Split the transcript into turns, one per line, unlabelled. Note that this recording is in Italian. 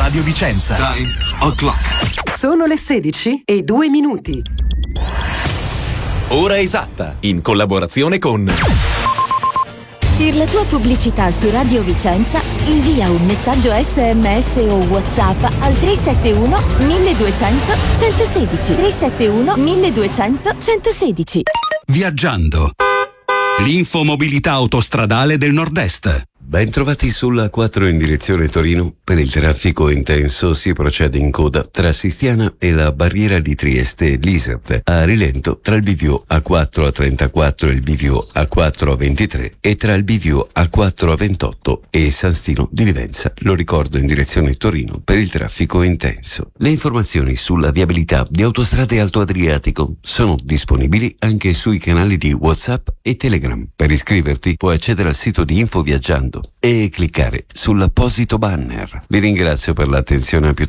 Radio Vicenza.
Time o'clock.
Sono le 16:02.
Ora esatta, in collaborazione con...
Per la tua pubblicità su Radio Vicenza, invia un messaggio SMS o WhatsApp al 371 1200 116. 371 1200 116.
Viaggiando. L'infomobilità autostradale del Nord-Est.
Ben trovati sulla 4 in direzione Torino. Per il traffico intenso si procede in coda tra Sistiana e la barriera di Trieste Lisert, a rilento tra il bivio A4 a 34 e il bivio A4 a 23 e tra il bivio A4 a 28 e San Stino di Livenza. Lo ricordo, in direzione Torino per il traffico intenso. Le informazioni sulla viabilità di Autostrade Alto Adriatico sono disponibili anche sui canali di WhatsApp e Telegram. Per iscriverti puoi accedere al sito di Info Viaggiando e cliccare sull'apposito banner. Vi ringrazio per l'attenzione. A più